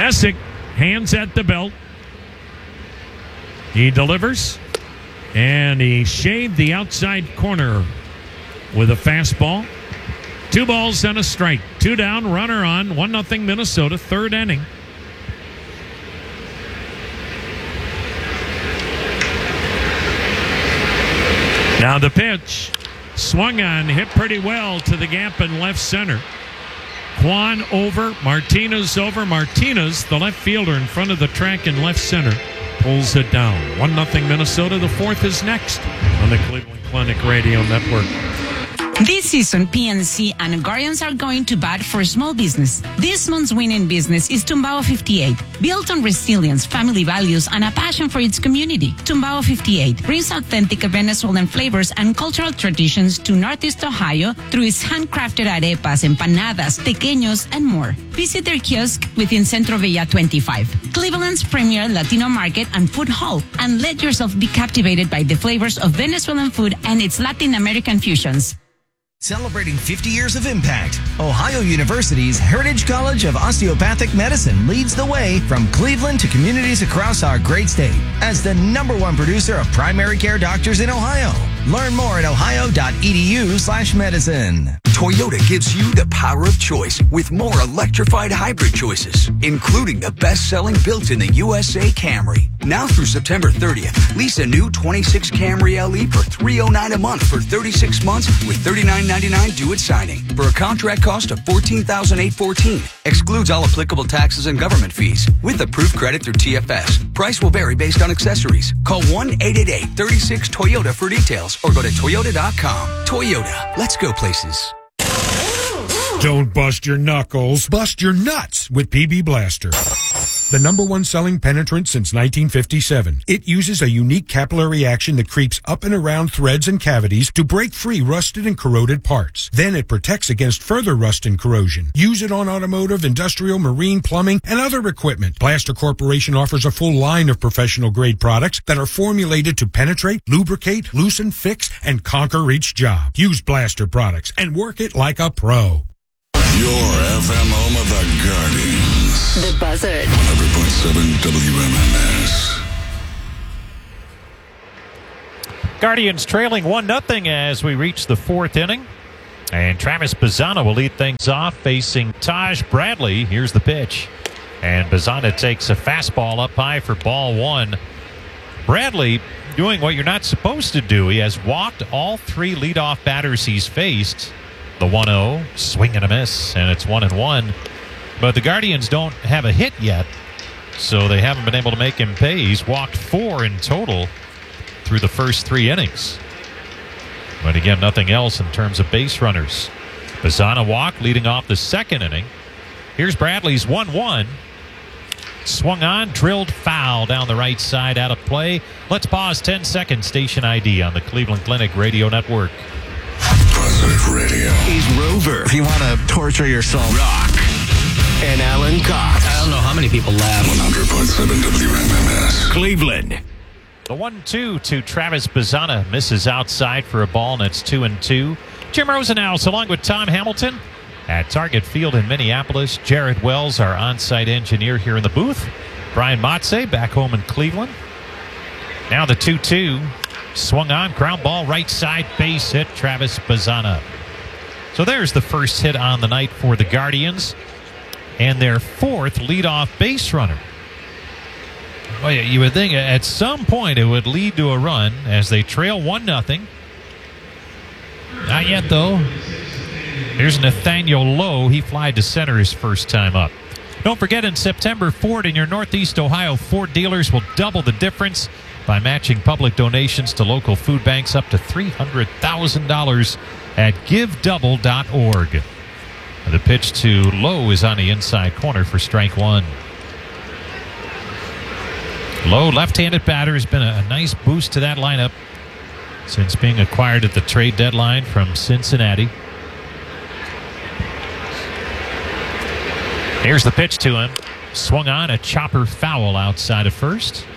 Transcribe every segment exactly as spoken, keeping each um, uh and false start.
Messick, hands at the belt. He delivers, and he shaved the outside corner with a fastball. Two balls and a strike. Two down, runner on. one nothing Minnesota, third inning. Now the pitch. Swung on, hit pretty well to the gap in left center. Kwan over, Martinez over. Martinez, the left fielder in front of the track in left center, pulls it down. one nothing Minnesota. The fourth is next on the Cleveland Clinic Radio Network. This season, P N C and Guardians are going to bat for small business. This month's winning business is Tumbao fifty-eight. Built on resilience, family values, and a passion for its community, Tumbao fifty-eight brings authentic Venezuelan flavors and cultural traditions to Northeast Ohio through its handcrafted arepas, empanadas, tequeños, and more. Visit their kiosk within Centro Villa twenty-five, Cleveland's premier Latino market and food hall, and let yourself be captivated by the flavors of Venezuelan food and its Latin American fusions. Celebrating fifty years of impact, Ohio University's Heritage College of Osteopathic Medicine leads the way from Cleveland to communities across our great state as the number one producer of primary care doctors in Ohio. Learn more at ohio.edu slash medicine. Toyota gives you the power of choice with more electrified hybrid choices, including the best-selling built-in the U S A Camry. Now through September thirtieth, lease a new twenty-six Camry L E for three hundred nine dollars a month for thirty-six months with thirty-nine ninety-nine due at signing for a contract cost of fourteen thousand eight hundred fourteen dollars. Excludes all applicable taxes and government fees with approved credit through T F S. Price will vary based on accessories. Call one eight eight eight, three six, Toyota for details or go to toyota dot com. Toyota, let's go places. Don't bust your knuckles, bust your nuts with P B Blaster. The number one selling penetrant since nineteen fifty-seven. It uses a unique capillary action that creeps up and around threads and cavities to break free rusted and corroded parts. Then it protects against further rust and corrosion. Use it on automotive, industrial, marine, plumbing, and other equipment. Blaster Corporation offers a full line of professional-grade products that are formulated to penetrate, lubricate, loosen, fix, and conquer each job. Use Blaster products and work it like a pro. Your F M home of the Guardians. The Buzzard. one hundred point seven W M M S. Guardians trailing one nothing as we reach the fourth inning. And Travis Bazzana will lead things off facing Taj Bradley. Here's the pitch. And Bazzana takes a fastball up high for ball one. Bradley doing what you're not supposed to do. He has walked all three leadoff batters he's faced. The one oh, swing and a miss, and it's one and one. But the Guardians don't have a hit yet, so they haven't been able to make him pay. He's walked four in total through the first three innings. But again, nothing else in terms of base runners. Bazzana walk leading off the second inning. Here's Bradley's one one. Swung on, drilled foul down the right side, out of play. Let's pause ten seconds. Station I D on the Cleveland Clinic Radio Network. Positive Radio. He's Rover. If you want to torture yourself. Rock. And Alan Cox. I don't know how many people laugh. one hundred point seven W M M S. Cleveland. The one two to Travis Bazzana misses outside for a ball, and it's two and two. Jim Rosenhaus along with Tom Hamilton at Target Field in Minneapolis. Jared Wells, our on-site engineer here in the booth. Brian Motze back home in Cleveland. Now the two two. Swung on, ground ball, right side, base hit, Travis Bazzana. So there's the first hit on the night for the Guardians and their fourth leadoff base runner. Well, you would think at some point it would lead to a run as they trail one nothing. Not yet, though. Here's Nathaniel Lowe. He flied to center his first time up. Don't forget, in September, Ford and your Northeast Ohio Ford dealers will double the difference by matching public donations to local food banks up to three hundred thousand dollars at give double dot org. The pitch to Lowe is on the inside corner for strike one. Lowe, left-handed batter, has been a, a nice boost to that lineup since being acquired at the trade deadline from Cincinnati. Here's the pitch to him. Swung on, a chopper foul outside of first.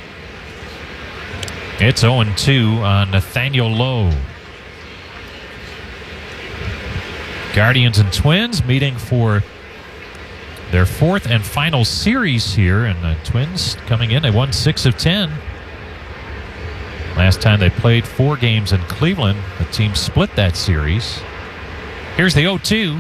It's oh and two on Nathaniel Lowe. Guardians and Twins meeting for their fourth and final series here, and the Twins coming in, they won six of ten. Last time they played four games in Cleveland, the team split that series. Here's the oh two.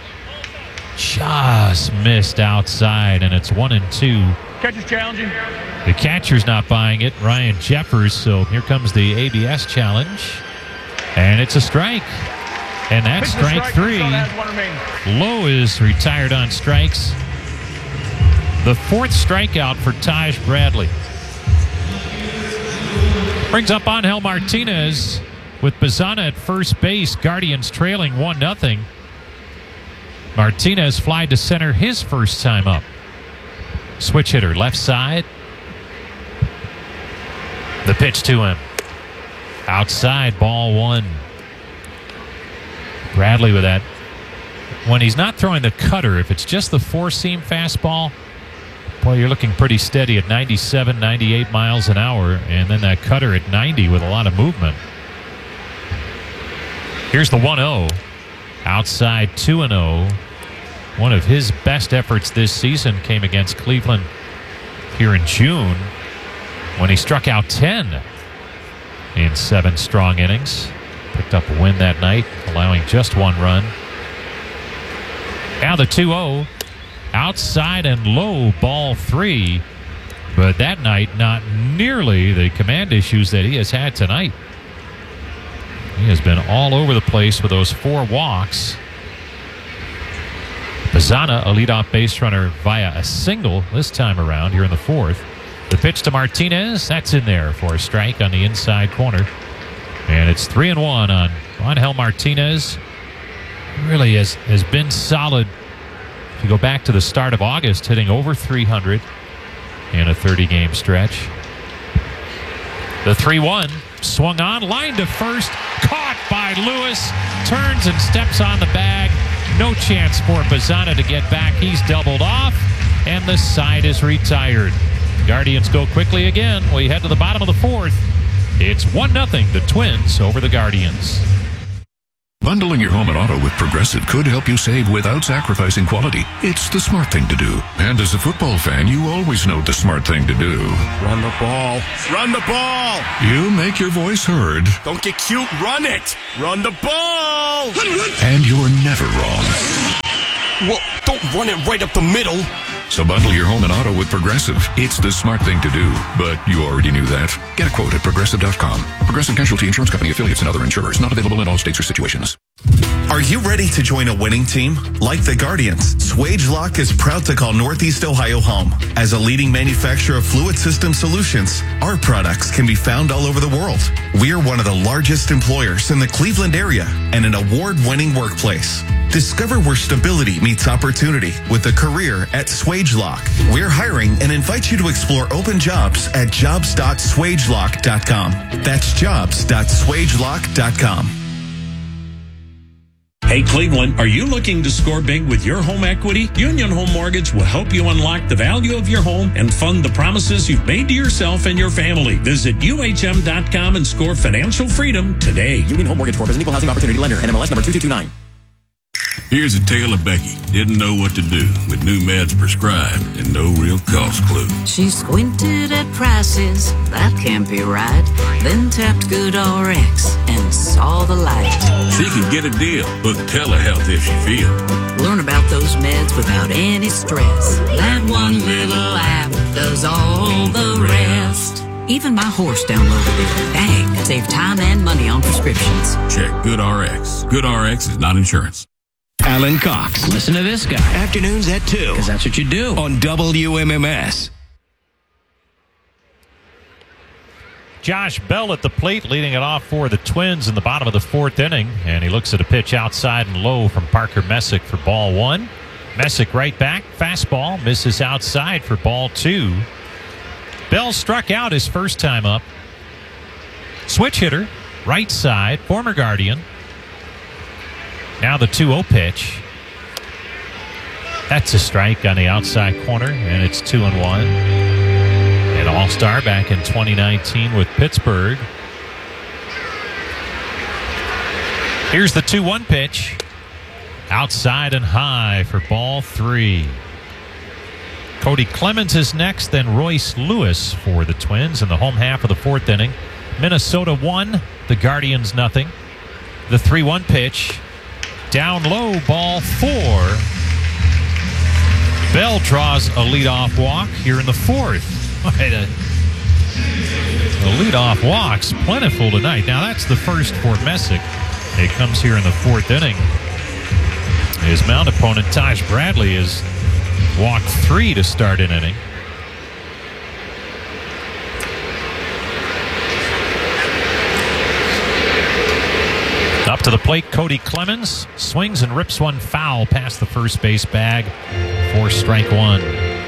Just missed outside, and it's one and two. Catch is challenging. The catcher's not buying it, Ryan Jeffers, so here comes the A B S challenge. And it's a strike. And that's strike, strike three. Lowe is retired on strikes. The fourth strikeout for Taj Bradley. Brings up Angel Martinez with Bazana at first base. Guardians trailing one nothing. Martinez fly to center his first time up. Switch hitter, left side. The pitch to him. Outside, ball one. Bradley with that. When he's not throwing the cutter, if it's just the four-seam fastball, boy, you're looking pretty steady at ninety-seven, ninety-eight miles an hour, and then that cutter at ninety with a lot of movement. Here's the one oh. Outside, two and oh. One of his best efforts this season came against Cleveland here in June when he struck out ten in seven strong innings. Picked up a win that night, allowing just one run. Now the two oh. Outside and low, ball three. But that night, not nearly the command issues that he has had tonight. He has been all over the place with those four walks. Bazana, a leadoff base runner via a single this time around here in the fourth. The pitch to Martinez, that's in there for a strike on the inside corner. And it's three and one on Angel Martinez. Really has, has been solid. If you go back to the start of August, hitting over three hundred in a thirty-game stretch. The three one, swung on, line to first, caught by Lewis, turns and steps on the bag. No chance for Bazana to get back. He's doubled off, and the side is retired. Guardians go quickly again. We head to the bottom of the fourth. It's one nothing, the Twins over the Guardians. Bundling your home and auto with Progressive could help you save without sacrificing quality. It's the smart thing to do. And as a football fan, you always know the smart thing to do. Run the ball. Run the ball. You make your voice heard. Don't get cute. Run it. Run the ball. And you're never wrong. Well, don't run it right up the middle. So bundle your home and auto with Progressive. It's the smart thing to do, but you already knew that. Get a quote at Progressive dot com. Progressive Casualty Insurance Company affiliates and other insurers. Not available in all states or situations. Are you ready to join a winning team? Like the Guardians, SwageLock is proud to call Northeast Ohio home. As a leading manufacturer of fluid system solutions, our products can be found all over the world. We are one of the largest employers in the Cleveland area and an award-winning workplace. Discover where stability meets opportunity with a career at SwageLock. We're hiring and invite you to explore open jobs at jobs dot swagelock dot com. That's jobs dot swagelock dot com. Hey Cleveland, are you looking to score big with your home equity? Union Home Mortgage will help you unlock the value of your home and fund the promises you've made to yourself and your family. Visit U H M dot com and score financial freedom today. Union Home Mortgage Corp is an equal housing opportunity lender. N M L S number two two two nine. Here's a tale of Becky. Didn't know what to do with new meds prescribed and no real cost clue. She squinted at prices, that can't be right. Then tapped GoodRx and saw the light. She can get a deal. Book telehealth if she feels. Learn about those meds without any stress. That one little app does all the rest. Even my horse downloaded it. Dang, save time and money on prescriptions. Check GoodRx. GoodRx is not insurance. Alan Cox. Listen to this guy. Afternoons at two. Because that's what you do. On W M M S. Josh Bell at the plate, leading it off for the Twins in the bottom of the fourth inning. And he looks at a pitch outside and low from Parker Messick for ball one. Messick right back. Fastball misses outside for ball two. Bell struck out his first time up. Switch hitter, right side, former Guardian. Now the two oh pitch. That's a strike on the outside corner, and it's two and one. An all-star back in twenty nineteen with Pittsburgh. Here's the two one pitch. Outside and high for ball three. Cody Clemens is next, then Royce Lewis for the Twins in the home half of the fourth inning. Minnesota one, the Guardians nothing. The three one pitch. Down low, ball four. Bell draws a leadoff walk here in the fourth. Right, a, a leadoff walk's plentiful tonight. Now that's the first for Messick. It comes here in the fourth inning. His mound opponent, Taj Bradley, has walked three to start an inning. Up to the plate, Cody Clemens swings and rips one foul past the first base bag for strike one.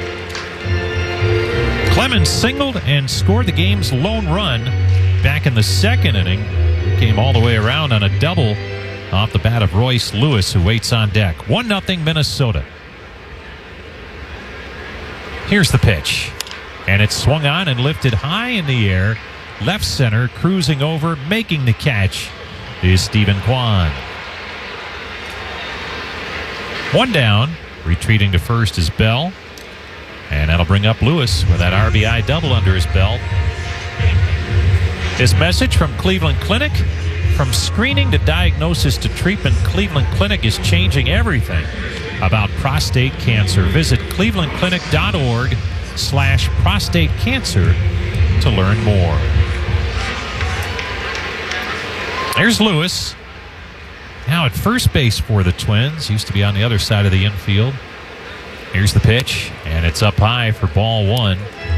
Clemens singled and scored the game's lone run back in the second inning. Came all the way around on a double off the bat of Royce Lewis, who waits on deck. one nothing Minnesota. Here's the pitch. And it's swung on and lifted high in the air. Left center, cruising over, making the catch is Stephen Kwan. One down. Retreating to first is Bell. And that'll bring up Lewis with that R B I double under his belt. This message from Cleveland Clinic. From screening to diagnosis to treatment, Cleveland Clinic is changing everything about prostate cancer. Visit clevelandclinic.org slash prostate cancer to learn more. There's Lewis. Now at first base for the Twins. Used to be on the other side of the infield. Here's the pitch, and it's up high for ball one.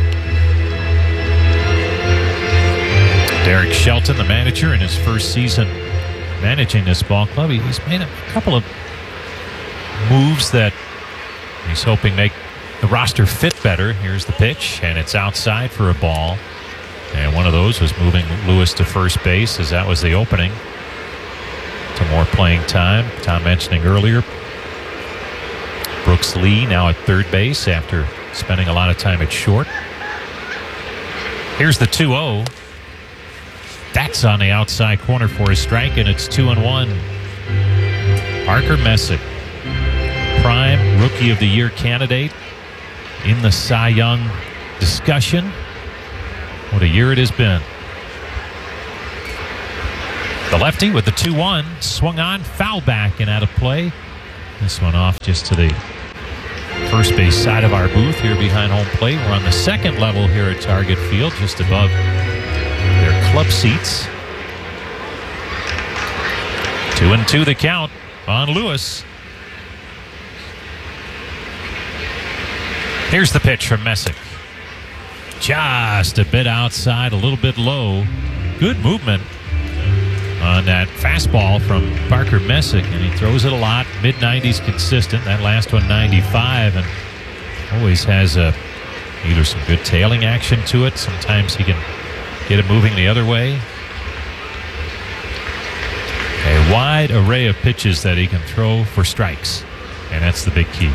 Derek Shelton, the manager, in his first season managing this ball club, he's made a couple of moves that he's hoping make the roster fit better. Here's the pitch, and it's outside for a ball. And one of those was moving Lewis to first base, as that was the opening to more playing time. Tom mentioning earlier, Brooks Lee now at third base after spending a lot of time at short. Here's the two oh. That's on the outside corner for a strike, and it's two and one. Parker Messick, prime Rookie of the Year candidate in the Cy Young discussion. What a year it has been. The lefty with the two one, swung on, foul back and out of play. This one off just to the first base side of our booth here behind home plate. We're on the second level here at Target Field, just above their club seats. Two and two the count on Lewis. Here's the pitch from Messick. Just a bit outside, a little bit low. Good movement on that fastball from Parker Messick, and he throws it a lot. mid nineties consistent. That last one, ninety-five, and always has a either some good tailing action to it. Sometimes he can get it moving the other way. A wide array of pitches that he can throw for strikes, and that's the big key.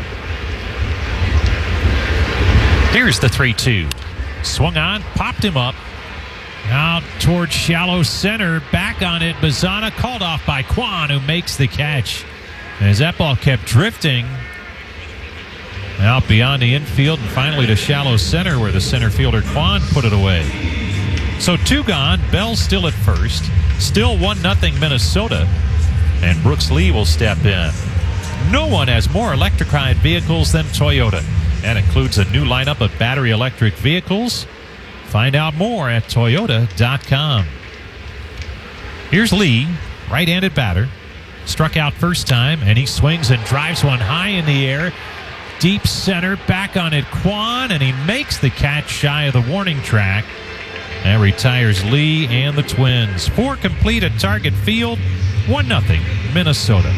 Here's the three two. Swung on, popped him up. Out towards shallow center. Back on it, Bazana, called off by Kwan, who makes the catch. As that ball kept drifting out beyond the infield and finally to shallow center, where the center fielder Kwan put it away. So two gone. Bell still at first. Still one nothing Minnesota. And Brooks Lee will step in. No one has more electrified vehicles than Toyota. That includes a new lineup of battery electric vehicles. Find out more at toyota dot com. Here's Lee, right-handed batter. Struck out first time, and he swings and drives one high in the air. Deep center, back on it, Kwan, and he makes the catch shy of the warning track. That retires Lee and the Twins. Four complete at Target Field, one nothing Minnesota.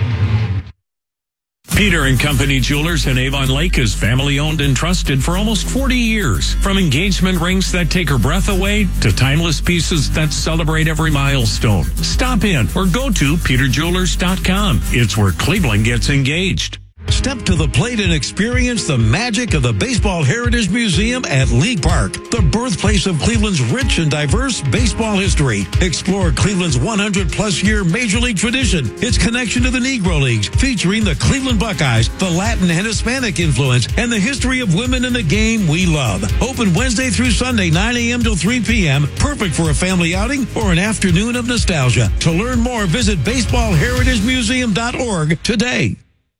Peter and Company Jewelers in Avon Lake is family owned and trusted for almost forty years. From engagement rings that take her breath away to timeless pieces that celebrate every milestone. Stop in or go to peter jewelers dot com. It's where Cleveland gets engaged. Step to the plate and experience the magic of the Baseball Heritage Museum at League Park, the birthplace of Cleveland's rich and diverse baseball history. Explore Cleveland's one hundred plus year Major League tradition, its connection to the Negro Leagues, featuring the Cleveland Buckeyes, the Latin and Hispanic influence, and the history of women in the game we love. Open Wednesday through Sunday, nine a.m. till three p.m. Perfect for a family outing or an afternoon of nostalgia. To learn more, visit baseball heritage museum dot org today.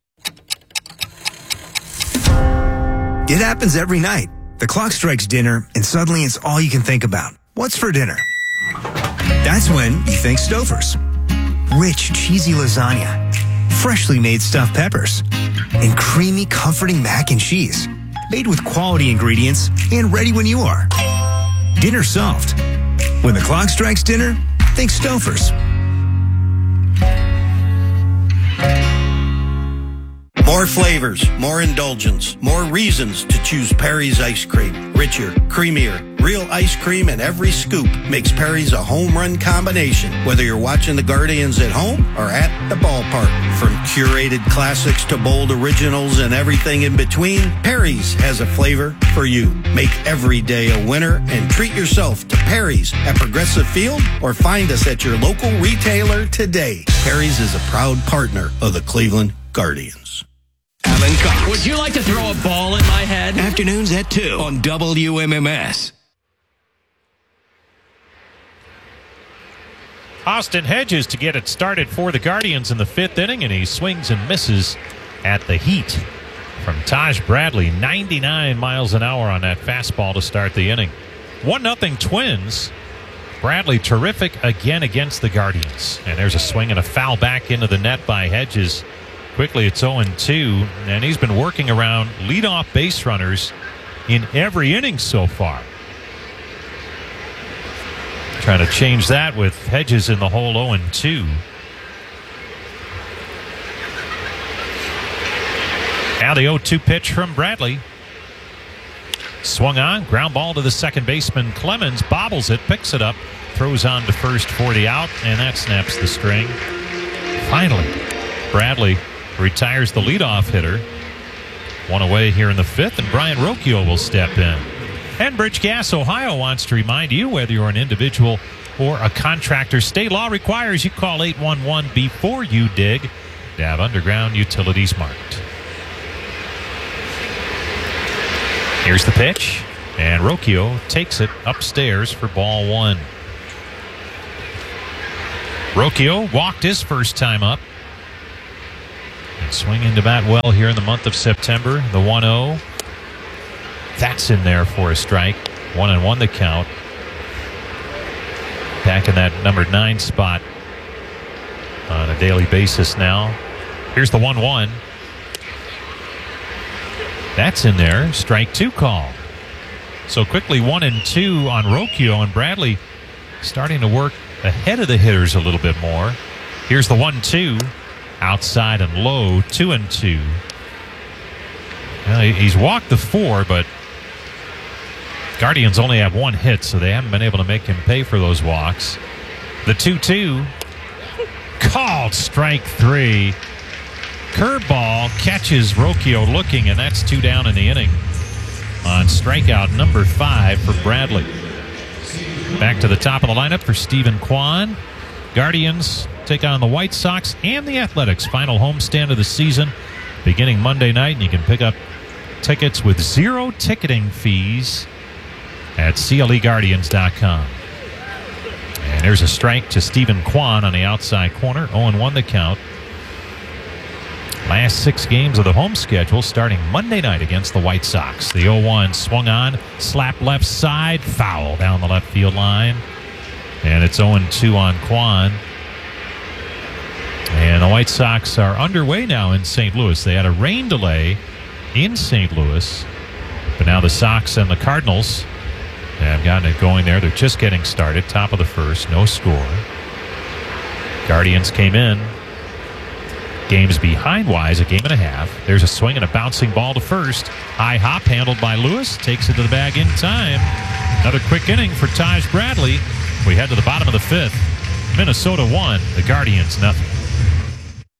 It happens every night. The clock strikes dinner, and suddenly it's all you can think about. What's for dinner? That's when you think Stouffer's. Rich, cheesy lasagna, freshly made stuffed peppers, and creamy, comforting mac and cheese. Made with quality ingredients and ready when you are. Dinner solved. When the clock strikes dinner, think Stouffer's. More flavors, more indulgence, more reasons to choose Perry's ice cream. Richer, creamier, real ice cream in every scoop makes Perry's a home run combination. Whether you're watching the Guardians at home or at the ballpark. From curated classics to bold originals and everything in between, Perry's has a flavor for you. Make every day a winner and treat yourself to Perry's at Progressive Field or find us at your local retailer today. Perry's is a proud partner of the Cleveland Guardians. Alan Cox. Would you like to throw a ball in my head? Afternoons at two on W M M S. Austin Hedges to get it started for the Guardians in the fifth inning, and he swings and misses at the heat from Taj Bradley. ninety-nine miles an hour on that fastball to start the inning. one nothing Twins. Bradley terrific again against the Guardians. And there's a swing and a foul back into the net by Hedges. Quickly, it's oh two, and he's been working around leadoff base runners in every inning so far. Trying to change that with Hedges in the hole oh two. Now the oh two pitch from Bradley. Swung on, ground ball to the second baseman. Clemens bobbles it, picks it up, throws on to first for the out, and that snaps the string. Finally, Bradley retires the leadoff hitter. One away here in the fifth, and Brian Rocchio will step in. Enbridge Gas Ohio wants to remind you, whether you're an individual or a contractor, state law requires you call eight one one before you dig to have underground utilities marked. Here's the pitch, and Rocchio takes it upstairs for ball one. Rocchio walked his first time up. And swinging to bat well here in the month of September. The one oh. That's in there for a strike. One and one the count. Back in that number nine spot on a daily basis now. Here's the one one. That's in there. Strike two call. So quickly one and two on Rocchio, and Bradley starting to work ahead of the hitters a little bit more. Here's the one two. Outside and low, two and two. Well, he's walked the four, but Guardians only have one hit, so they haven't been able to make him pay for those walks. The two two. Called strike three. Curveball catches Rocchio looking, and that's two down in the inning on strikeout number five for Bradley. Back to the top of the lineup for Stephen Kwan. Guardians take on the White Sox and the Athletics. Final homestand of the season beginning Monday night, and you can pick up tickets with zero ticketing fees at C L E Guardians dot com. And there's a strike to Stephen Kwan on the outside corner. oh one the count. Last six games of the home schedule starting Monday night against the White Sox. The oh one swung on, slap left side, foul down the left field line. And it's oh two on Kwan. And the White Sox are underway now in Saint Louis. They had a rain delay in Saint Louis, but now the Sox and the Cardinals have gotten it going there. They're just getting started. Top of the first, no score. Guardians came in. Games behind Wise, a game and a half. There's a swing and a bouncing ball to first. High hop handled by Lewis. Takes it to the bag in time. Another quick inning for Taj Bradley. We head to the bottom of the fifth. Minnesota one, the Guardians nothing.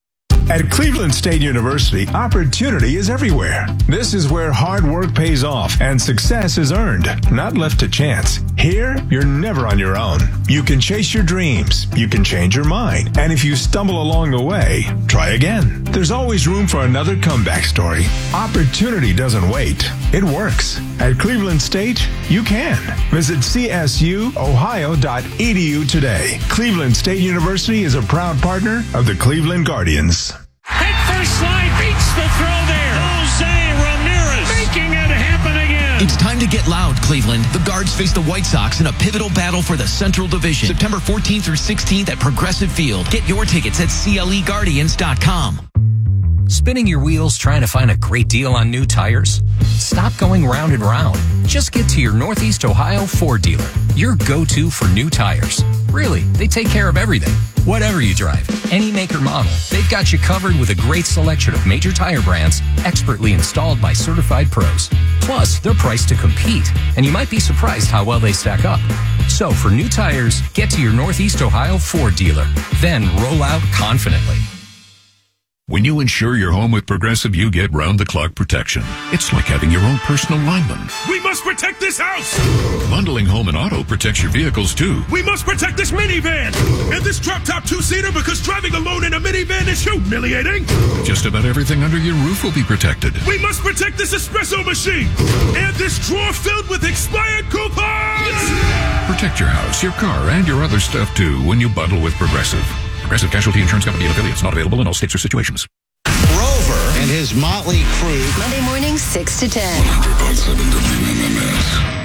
At Cleveland State University, opportunity is everywhere. This is where hard work pays off and success is earned, not left to chance. Here, you're never on your own. You can chase your dreams, you can change your mind, and if you stumble along the way, try again. There's always room for another comeback story. Opportunity doesn't wait. It works. At Cleveland State, you can. Visit c s u ohio dot e d u today. Cleveland State University is a proud partner of the Cleveland Guardians. Head first slide beats the throw there. Jose Ramirez making it happen again. It's time to get loud, Cleveland. The Guards face the White Sox in a pivotal battle for the Central Division. September fourteenth through sixteenth at Progressive Field. Get your tickets at C L E Guardians dot com. Spinning your wheels trying to find a great deal on new tires? Stop going round and round. Just get to your Northeast Ohio Ford dealer, your go-to for new tires. Really, they take care of everything. Whatever you drive, any make or model, they've got you covered with a great selection of major tire brands, expertly installed by certified pros. Plus, they're priced to compete, and you might be surprised how well they stack up. So, for new tires, get to your Northeast Ohio Ford dealer. Then roll out confidently. When you insure your home with Progressive, you get round-the-clock protection. It's like having your own personal lineman. We must protect this house! Bundling home and auto protects your vehicles, too. We must protect this minivan! And this drop-top two-seater because driving alone in a minivan is humiliating! Just about everything under your roof will be protected. We must protect this espresso machine! And this drawer filled with expired coupons! Protect your house, your car, and your other stuff, too, when you bundle with Progressive. Progressive Casualty Insurance Company and affiliates. Not available in all states or situations. Rover and his motley crew. Monday morning, six to ten. one hundred point seven W M M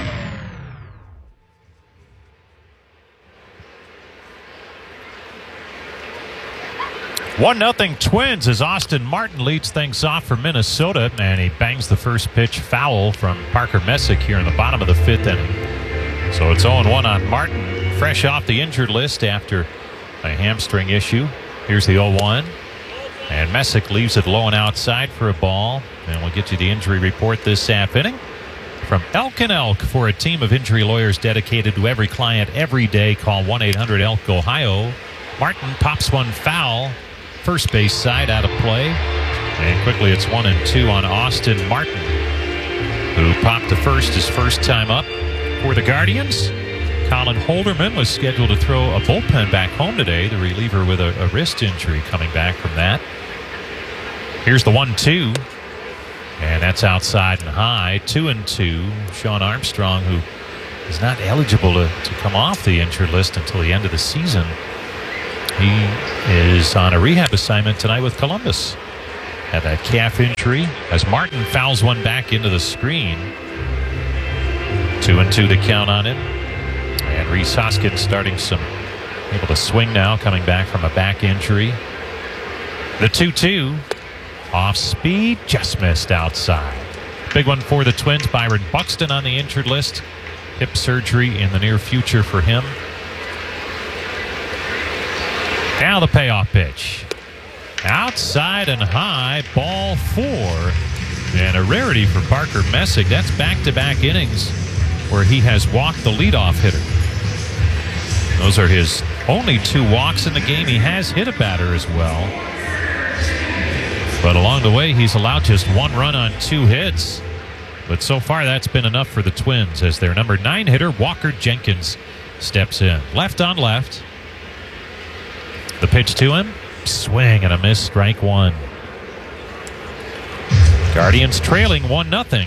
S. one nothing Twins as Austin Martin leads things off for Minnesota, and he bangs the first pitch foul from Parker Messick here in the bottom of the fifth inning. So it's oh one on Martin, fresh off the injured list after a hamstring issue. Here's the oh one. And Messick leaves it low and outside for a ball. And we'll get you the injury report this half inning. From Elk and Elk, for a team of injury lawyers dedicated to every client every day, call one eight hundred elk ohio. Martin pops one foul. First base side out of play. And quickly it's one and two on Austin Martin, who popped the first his first time up for the Guardians. Colin Holderman was scheduled to throw a bullpen back home today, the reliever with a, a wrist injury coming back from that. Here's the one two, and that's outside and high. Two and two. Sean Armstrong, who is not eligible to, to come off the injured list until the end of the season. He is on a rehab assignment tonight with Columbus. Had that calf injury as Martin fouls one back into the screen. Two and two to count on it. And Rhys Hoskins starting some, able to swing now, coming back from a back injury. The two two, off speed, just missed outside. Big one for the Twins. Byron Buxton on the injured list. Hip surgery in the near future for him. Now the payoff pitch. Outside and high, ball four. And a rarity for Parker Messick. That's back-to-back innings where he has walked the leadoff hitter. Those are his only two walks in the game. He has hit a batter as well. But along the way, he's allowed just one run on two hits. But so far, that's been enough for the Twins as their number nine hitter, Walker Jenkins, steps in. Left on left. The pitch to him. Swing and a miss, strike one. Guardians trailing one nothing.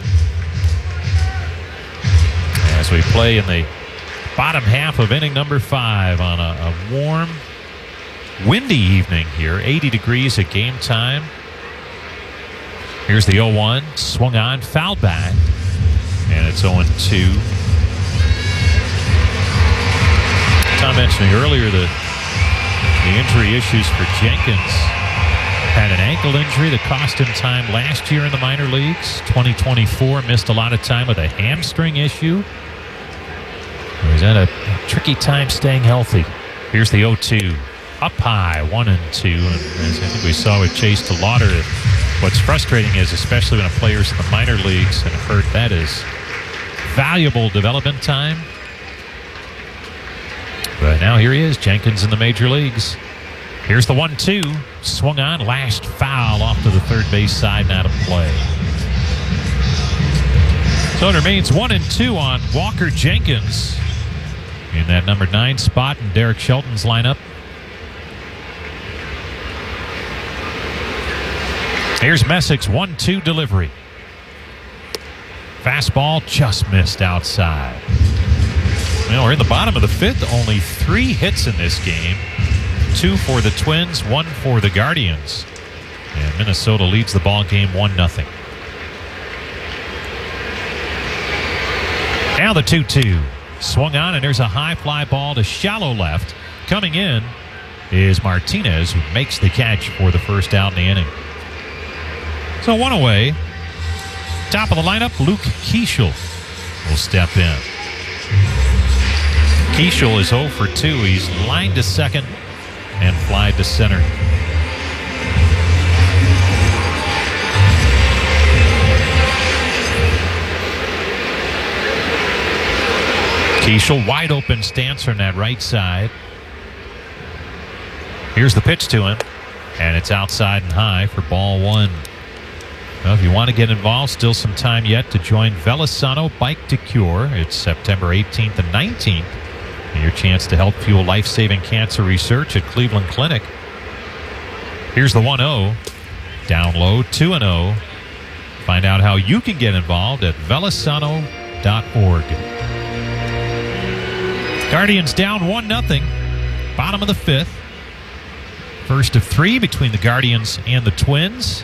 As we play in the bottom half of inning number five on a, a warm, windy evening here. eighty degrees at game time. Here's the oh one. Swung on, fouled back. And it's oh two. Tom mentioning earlier the, the injury issues for Jenkins. Had an ankle injury that cost him time last year in the minor leagues. twenty twenty-four, missed a lot of time with a hamstring issue. He's had a tricky time staying healthy. Here's the oh two. Up high, one and two. And as I think we saw with Chase DeLauder, what's frustrating is, especially when a player's in the minor leagues and hurt, that is valuable development time. But now here he is, Jenkins in the major leagues. Here's the one two. Swung on, lashed foul off to the third base side and out of play. So it remains one and two on Walker Jenkins in that number nine spot in Derek Shelton's lineup. Here's Messick's one two delivery. Fastball just missed outside. Well, we're in the bottom of the fifth. Only three hits in this game. Two for the Twins, one for the Guardians. And Minnesota leads the ball game one nothing. Now the two two. Swung on, and there's a high fly ball to shallow left. Coming in is Martinez, who makes the catch for the first out in the inning. So one away. Top of the lineup, Luke Keeschel will step in. Keeschel is oh for two. He's lined to second and fly to center. Keeschel, wide open stance from that right side. Here's the pitch to him, and it's outside and high for ball one. Well, if you want to get involved, still some time yet to join Velasano Bike to Cure. It's September eighteenth and nineteenth. And your chance to help fuel life-saving cancer research at Cleveland Clinic. Here's the one oh. Down low, two and oh. Find out how you can get involved at velasano dot org. Guardians down one nothing. Bottom of the fifth. First of three between the Guardians and the Twins.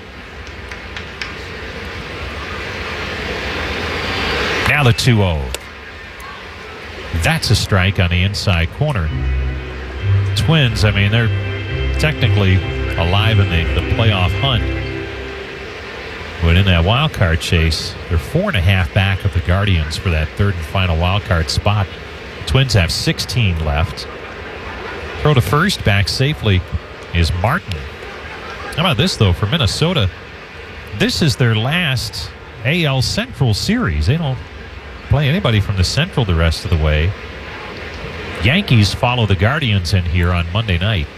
Now the two oh. That's a strike on the inside corner. Twins, I mean, they're technically alive in the, the playoff hunt. But in that wild card chase, they're four and a half back of the Guardians for that third and final wild card spot. Twins have sixteen left. Throw to first, back safely is Martin. How about this, though, for Minnesota? This is their last A L Central series. They don't play anybody from the Central the rest of the way. Yankees follow the Guardians in here on Monday night.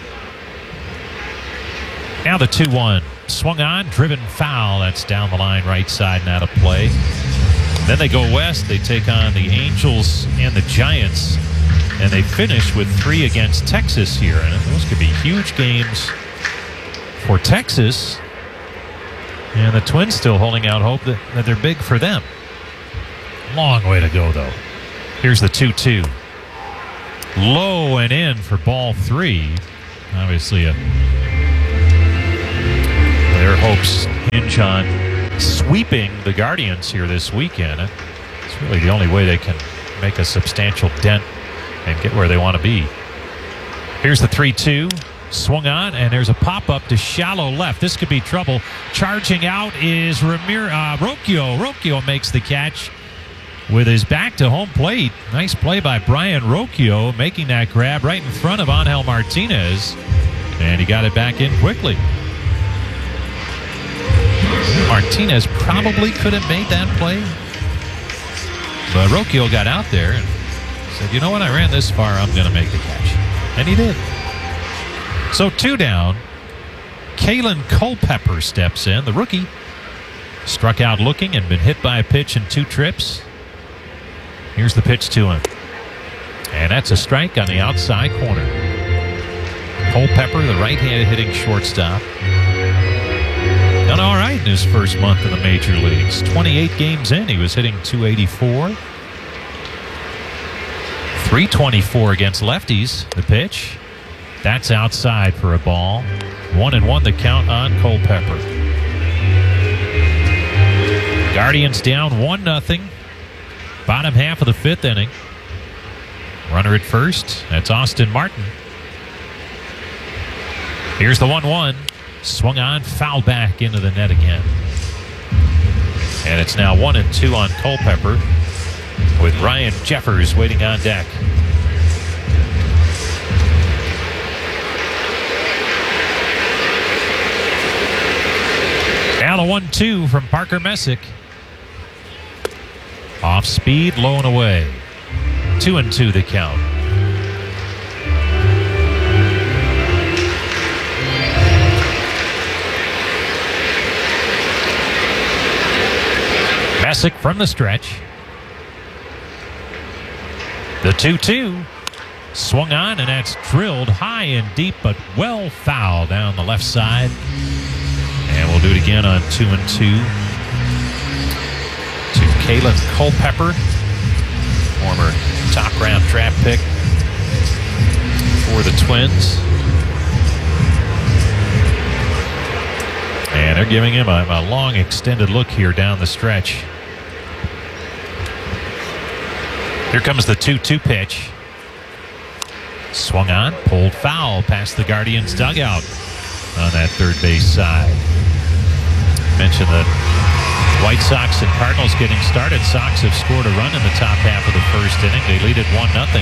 Now the two one. Swung on, driven foul. That's down the line, right side and out of play. Then they go west. They take on the Angels and the Giants. And they finish with three against Texas here. And those could be huge games for Texas. And the Twins still holding out hope that, that they're big for them. Long way to go, though. Here's the two two. Low and in for ball three. Obviously, a, their hopes hinge on sweeping the Guardians here this weekend. It's really the only way they can make a substantial dent and get where they want to be. Here's the three two. Swung on, and there's a pop-up to shallow left. This could be trouble. Charging out is Ramir, uh, Rocchio. Rocchio makes the catch with his back to home plate. Nice play by Brian Rocchio, making that grab right in front of Angel Martinez. And he got it back in quickly. Martinez probably could have made that play. But Rocchio got out there and said, you know what, I ran this far, I'm going to make the catch. And he did. So two down. Kalen Culpepper steps in. The rookie struck out looking and been hit by a pitch in two trips. Here's the pitch to him. And that's a strike on the outside corner. Culpepper, the right-handed hitting shortstop. Done all right in his first month in the major leagues. twenty-eight games in, he was hitting two eighty-four. three twenty-four against lefties. The pitch. That's outside for a ball. One and one the count on Culpepper. Guardians down one nothing. Bottom half of the fifth inning. Runner at first. That's Austin Martin. Here's the one one. Swung on, foul back into the net again. And it's now one and two on Culpepper with Ryan Jeffers waiting on deck. Now the one two from Parker Messick. Off speed, low and away. Two and two the count. Messick from the stretch. The two two. Swung on, and that's drilled high and deep, but well foul down the left side. And we'll do it again on two and two. To Kalen Culpepper, former top round draft pick for the Twins. And they're giving him a, a long extended look here down the stretch. Here comes the two two pitch. Swung on, pulled foul past the Guardians dugout on that third base side. Mentioned the White Sox and Cardinals getting started. Sox have scored a run in the top half of the first inning. They lead it one nothing.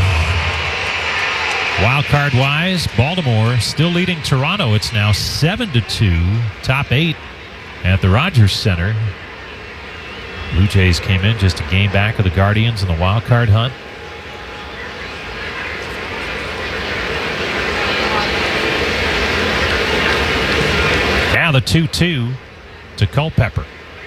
Wild card wise, Baltimore still leading Toronto. It's now seven to two. Top eight at the Rogers Center. Blue Jays came in just a game back of the Guardians in the wild card hunt. Now the two two to Culpepper.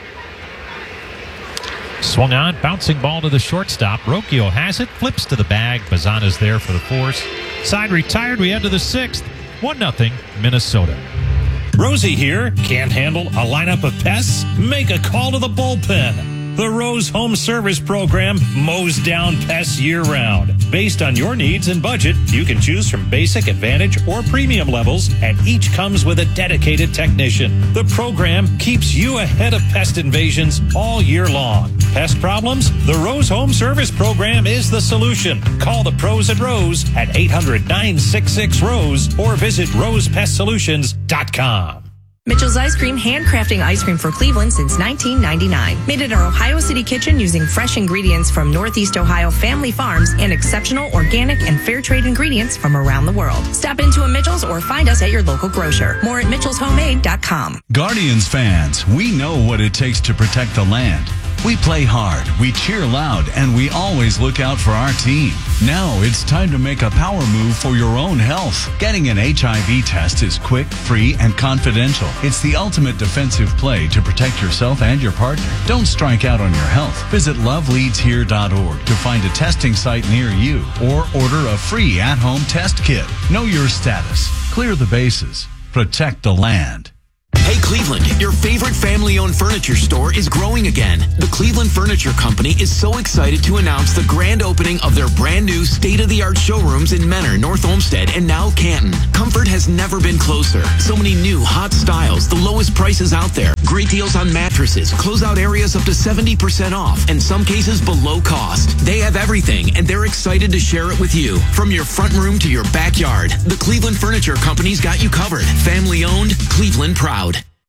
Swung on, bouncing ball to the shortstop. Rocchio has it, flips to the bag. Bazana's there for the force. Side retired, we head to the sixth. one nothing Minnesota. Rosie here. Can't handle a lineup of pests? Make a call to the bullpen. The Rose Home Service Program mows down pests year-round. Based on your needs and budget, you can choose from basic, advantage, or premium levels, and each comes with a dedicated technician. The program keeps you ahead of pest invasions all year long. Pest problems? The Rose Home Service Program is the solution. Call the pros at Rose at eight hundred, nine six six, ROSE or visit rose pest solutions dot com. Mitchell's Ice Cream, handcrafting ice cream for Cleveland since nineteen ninety-nine. Made in our Ohio City kitchen using fresh ingredients from Northeast Ohio family farms and exceptional organic and fair trade ingredients from around the world. Stop into a Mitchell's or find us at your local grocer. More at mitchells homemade dot com. Guardians fans, we know what it takes to protect the land. We play hard, we cheer loud, and we always look out for our team. Now it's time to make a power move for your own health. Getting an H I V test is quick, free, and confidential. It's the ultimate defensive play to protect yourself and your partner. Don't strike out on your health. Visit love leads here dot org to find a testing site near you or order a free at-home test kit. Know your status. Clear the bases. Protect the land. Hey Cleveland, your favorite family-owned furniture store is growing again. The Cleveland Furniture Company is so excited to announce the grand opening of their brand new state-of-the-art showrooms in Menor, North Olmsted, and now Canton. Comfort has never been closer. So many new, hot styles, the lowest prices out there, great deals on mattresses, closeout areas up to seventy percent off, in some cases below cost. They have everything, and they're excited to share it with you. From your front room to your backyard, the Cleveland Furniture Company's got you covered. Family-owned, Cleveland proud.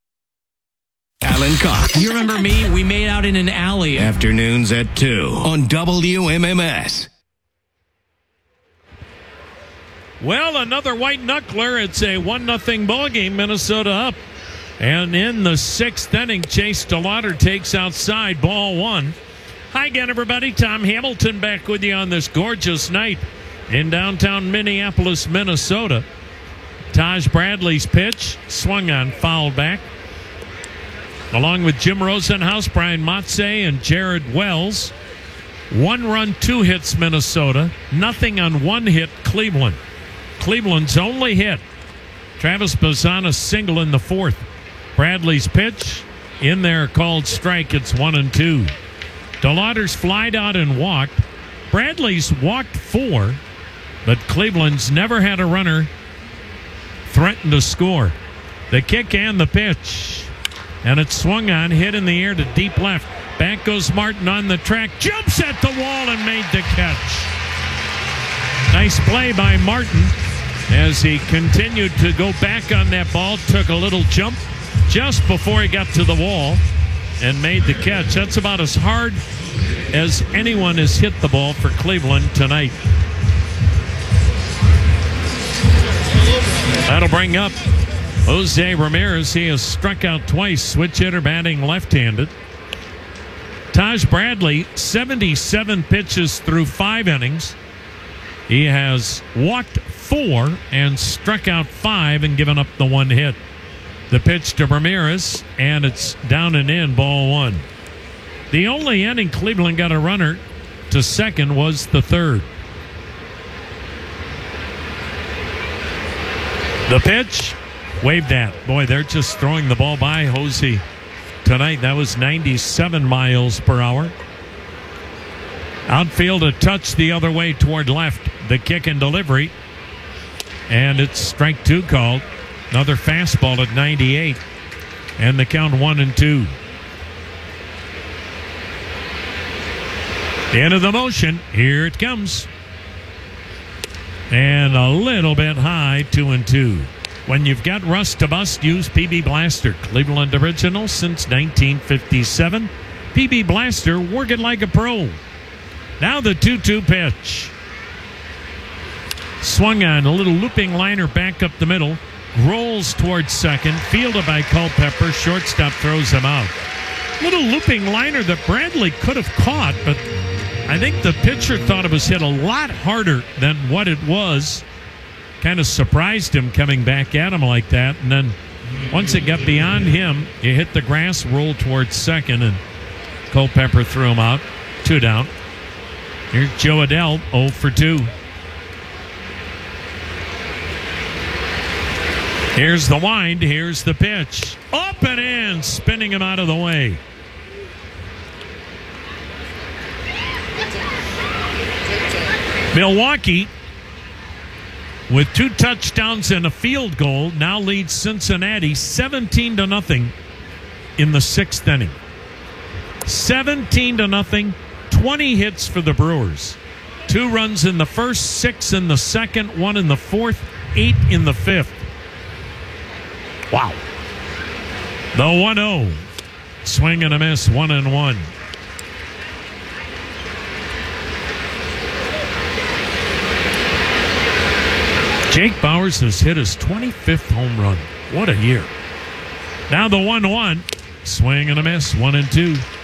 Alan Cox. You remember me? We made out in an alley. Afternoons at two on W M M S. Well, another white knuckler. It's a one nothing ball game. Minnesota up. And in the sixth inning, Chase DeLauder takes outside, ball one. Hi again, everybody. Tom Hamilton back with you on this gorgeous night in downtown Minneapolis, Minnesota. Taj Bradley's pitch, swung on, fouled back. Along with Jim Rosenhaus, Brian Motze, and Jared Wells. One run, two hits, Minnesota. Nothing on one hit, Cleveland. Cleveland's only hit. Travis Bazana single in the fourth. Bradley's pitch, in there, called strike. It's one and two. DeLauder's flied out and walked. Bradley's walked four, but Cleveland's never had a runner threaten to score. The kick and the pitch. And it's swung on, hit in the air to deep left. Back goes Martin on the track, jumps at the wall and made the catch. Nice play by Martin as he continued to go back on that ball, took a little jump just before he got to the wall and made the catch. That's about as hard as anyone has hit the ball for Cleveland tonight. That'll bring up Jose Ramirez. He has struck out twice, switch hitter batting left-handed. Taj Bradley, seventy-seven pitches through five innings. He has walked four and struck out five and given up the one hit. The pitch to Ramirez, and it's down and in, ball one. The only inning Cleveland got a runner to second was the third. The pitch, waved at. Boy, they're just throwing the ball by Hosey tonight. That was ninety-seven miles per hour. Outfield a touch the other way toward left. The kick and delivery. And it's strike two called. Another fastball at ninety-eight. And the count one and two. End of the motion. Here it comes. And a little bit high, two and two. When you've got rust to bust, use P B Blaster. Cleveland original since nineteen fifty-seven. P B Blaster, work it like a pro. Now the two two pitch. Swung on, a little looping liner back up the middle. Rolls towards second. Fielded by Culpepper. Shortstop throws him out. Little looping liner that Bradley could have caught, but I think the pitcher thought it was hit a lot harder than what it was. Kind of surprised him coming back at him like that. And then once it got beyond him, it hit the grass, rolled towards second, and Culpepper threw him out. Two down. Here's Joe Adell, oh for two. Here's the wind. Here's the pitch. Up and in, spinning him out of the way. Milwaukee, with two touchdowns and a field goal, now leads Cincinnati seventeen to nothing in the sixth inning. seventeen to nothing, twenty hits for the Brewers. Two runs in the first, six in the second, one in the fourth, eight in the fifth. Wow. The one oh. Swing and a miss, one and one. Jake Bauers has hit his twenty-fifth home run. What a year. Now the one one. Swing and a miss, one and two.